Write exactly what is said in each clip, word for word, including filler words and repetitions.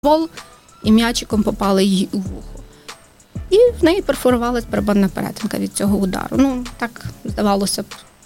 футбол, і м'ячиком попали їй у вухо. І в неї перфорувалась барабанна перетинка від цього удару. Ну, так, здавалося б,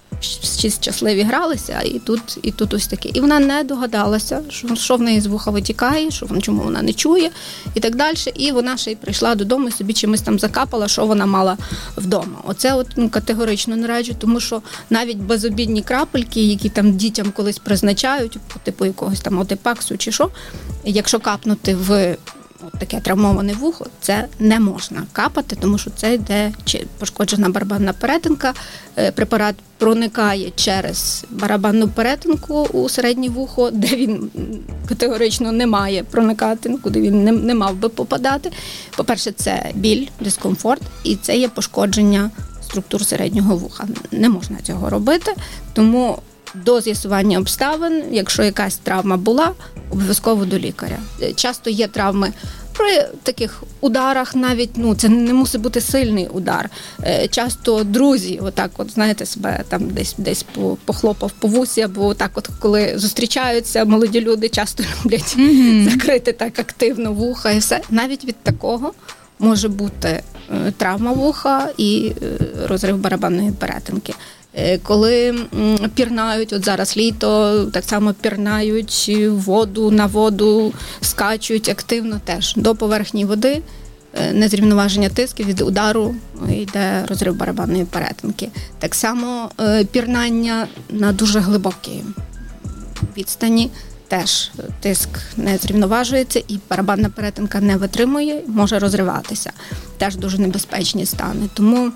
всі щасливі гралися, і тут, і тут ось таке. І вона не догадалася, що, що в неї з вуха витікає, що, чому вона не чує, і так далі. І вона ще й прийшла додому і собі чимось там закапала, що вона мала вдома. Оце от, ну, категорично не раджу, тому що навіть безобідні крапельки, які там дітям колись призначають, типу якогось там отепаксу чи що, якщо капнути в от таке травмоване вухо, це не можна капати, тому що це йде пошкоджена барабанна перетинка. Препарат проникає через барабанну перетинку у середнє вухо, де він категорично не має проникати, куди він не, не мав би попадати. По-перше, це біль, дискомфорт, і це є пошкодження структур середнього вуха. Не можна цього робити, тому до з'ясування обставин, якщо якась травма була, обов'язково до лікаря. Часто є травми при таких ударах навіть, ну, це не мусить бути сильний удар. Часто друзі, отак от, знаєте, себе там десь, десь похлопав по вусі, або так от, коли зустрічаються молоді люди, часто люблять mm-hmm. закрити так активно вуха і все. Навіть від такого може бути травма вуха і розрив барабанної перетинки. Коли пірнають, от зараз літо, так само пірнають воду, на воду, скачуть активно теж до поверхні води, незрівноваження тисків, від удару йде розрив барабанної перетинки. Так само пірнання на дуже глибокій відстані, теж тиск не зрівноважується і барабанна перетинка не витримує, може розриватися. Теж дуже небезпечні стани. Тому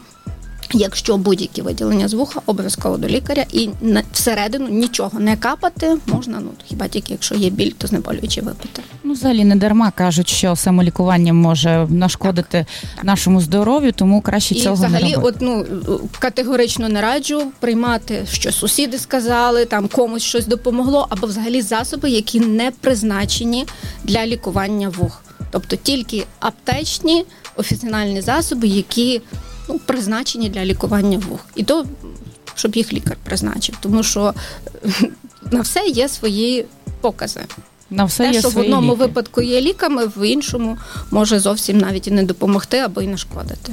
якщо будь-які виділення з вуха, обов'язково до лікаря, і всередину нічого не капати можна, ну, хіба тільки якщо є біль, то знеболюючи випити. Ну, взагалі не дарма кажуть, що самолікування може нашкодити так, так. нашому здоров'ю, тому краще і цього взагалі, не робити. І взагалі, ну, категорично не раджу приймати, що сусіди сказали, там комусь щось допомогло, або взагалі засоби, які не призначені для лікування вух. Тобто тільки аптечні, офіціальні засоби, які ну, призначені для лікування вух. І то, щоб їх лікар призначив. Тому що на все є свої покази. На все Те, є що в свої одному ліки. випадку є ліками, в іншому може зовсім навіть і не допомогти, або і нашкодити.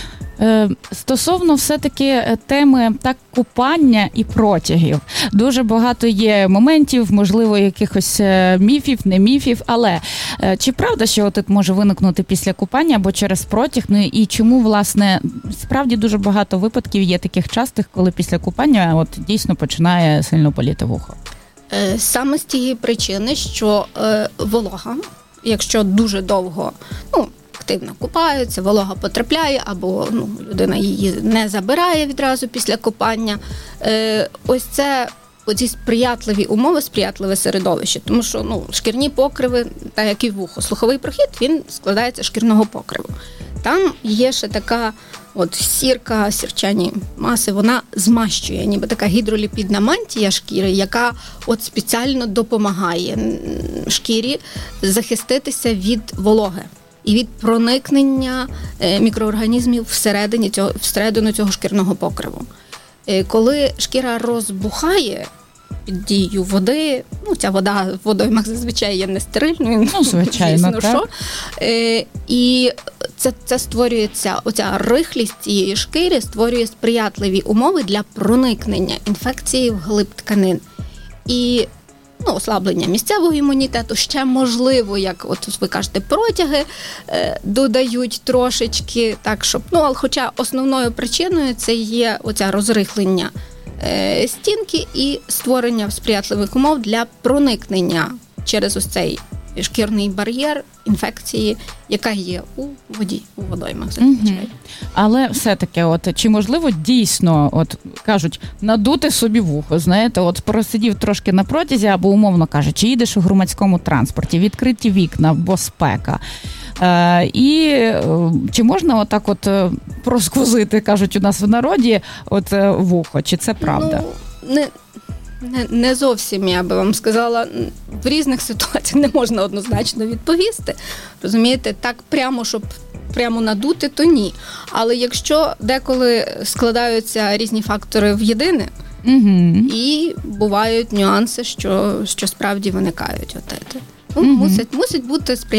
Стосовно все-таки теми так купання і протягів. Дуже багато є моментів, можливо, якихось міфів, не міфів, але чи правда, що тут може виникнути після купання або через протяг? Ну і чому, власне, справді дуже багато випадків є таких частих, коли після купання от дійсно починає сильно боліти вухо? Саме з тієї причини, що волога, якщо дуже довго, ну, активно купаються, волога потрапляє, або ну, людина її не забирає відразу після купання. Е, ось це оці сприятливі умови, сприятливе середовище, тому що ну, шкірні покриви, так як і вухо, слуховий прохід, він складається з шкірного покриву. Там є ще така от сірка, сірчані маси, вона змащує, ніби така гідроліпідна мантія шкіри, яка от спеціально допомагає шкірі захиститися від вологи і від проникнення мікроорганізмів всередині цього, всередину цього шкірного покриву. Коли шкіра розбухає під дією води, ну ця вода в водоймах зазвичай є нестерильною, ну, звичайно, так. Що. І це, це створюється, оця рихлість цієї шкіри створює сприятливі умови для проникнення інфекції в глиб тканин. І ну, ослаблення місцевого імунітету, ще можливо, як от ви кажете, протяги е, додають трошечки, так, щоб, ну, але хоча основною причиною це є оця розрихлення е, стінки і створення сприятливих умов для проникнення через ось цей шкірний бар'єр інфекції, яка є у воді, у водоймах зазвичай. Угу. Але все-таки, от чи можливо дійсно, от кажуть, надути собі вухо, знаєте, от просидів трошки на протязі, або умовно кажучи, їдеш у громадському транспорті, відкриті вікна, бо спека. Е, і е, чи можна отак от просквозити, кажуть у нас в народі, от е, вухо, чи це правда? Ну, не... Не, не зовсім, я би вам сказала, в різних ситуаціях не можна однозначно відповісти. Розумієте, так прямо, щоб прямо надути, то ні. Але якщо деколи складаються різні фактори в єдине, угу. і бувають нюанси, що, що справді виникають. От Ну, Мгм. мусить, мусить бути